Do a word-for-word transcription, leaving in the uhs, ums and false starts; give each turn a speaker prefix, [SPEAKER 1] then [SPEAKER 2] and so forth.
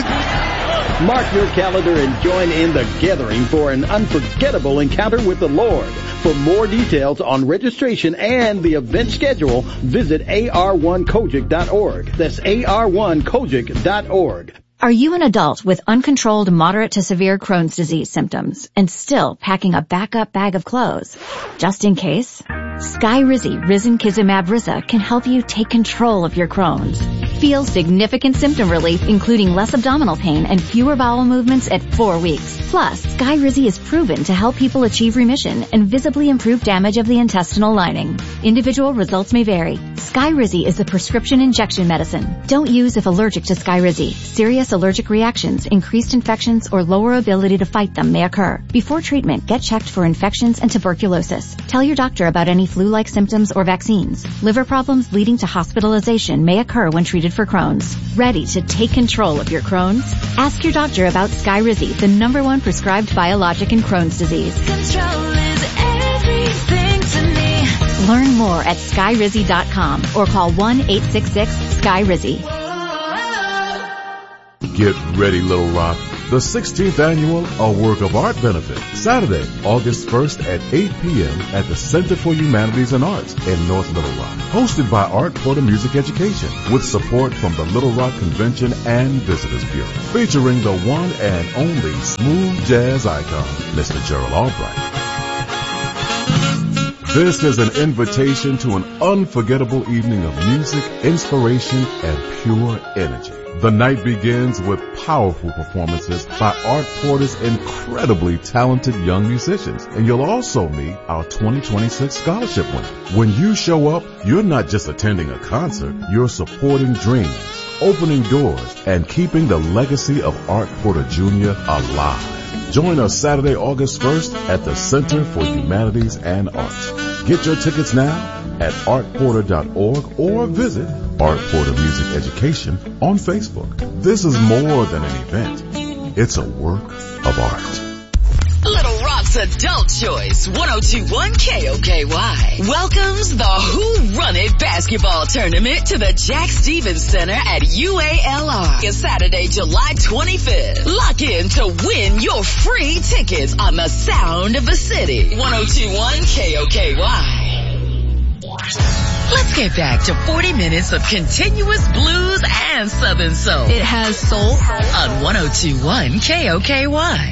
[SPEAKER 1] Mark your calendar and join in the gathering for an unforgettable encounter with the Lord. For more details on registration and the event schedule, visit A R one Kojic dot org. That's A R one Kojic dot org.
[SPEAKER 2] Are you an adult with uncontrolled moderate to severe Crohn's disease symptoms and still packing a backup bag of clothes? Just in case, Skyrizi Risankizumab Riza can help you take control of your Crohn's. Feel significant symptom relief, including less abdominal pain and fewer bowel movements at four weeks. Plus, Skyrizi is proven to help people achieve remission and visibly improve damage of the intestinal lining. Individual results may vary. Skyrizi is a prescription injection medicine. Don't use if allergic to Skyrizi. Serious allergic reactions, increased infections, or lower ability to fight them may occur. Before treatment, get checked for infections and tuberculosis. Tell your doctor about any flu-like symptoms or vaccines. Liver problems leading to hospitalization may occur when treated for Crohn's. Ready to take control of your Crohn's? Ask your doctor about Skyrizi, the number one prescribed biologic in Crohn's disease.
[SPEAKER 3] Control is everything to me.
[SPEAKER 2] Learn more at Skyrizi dot com or call one eight six six Sky Rizzi.
[SPEAKER 4] Get ready, Little Rock. The sixteenth annual A Work of Art benefit, Saturday, August first at eight p.m. at the Center for Humanities and Arts in North Little Rock. Hosted by Art Porter Music Education with support from the Little Rock Convention and Visitors Bureau. Featuring the one and only smooth jazz icon, Mister Gerald Albright. This is an invitation to an unforgettable evening of music, inspiration, and pure energy. The night begins with powerful performances by Art Porter's incredibly talented young musicians. And you'll also meet our twenty twenty-six scholarship winner. When you show up, you're not just attending a concert, you're supporting dreams, opening doors, and keeping the legacy of Art Porter Junior alive. Join us Saturday, August first at the Center for Humanities and Arts. Get your tickets now at art porter dot org or visit Art Porter Music Education on Facebook. This is more than an event. It's a work of art.
[SPEAKER 5] Little Rock's Adult Choice, one oh two point one K O K Y, welcomes the Who Run It basketball tournament to the Jack Stevens Center at U A L R. It's Saturday, July twenty-fifth. Lock in to win your free tickets on the Sound of the City, one oh two point one K O K Y. Let's get back to forty minutes of continuous blues and Southern soul.
[SPEAKER 6] It has soul
[SPEAKER 5] on one oh two point one K O K Y.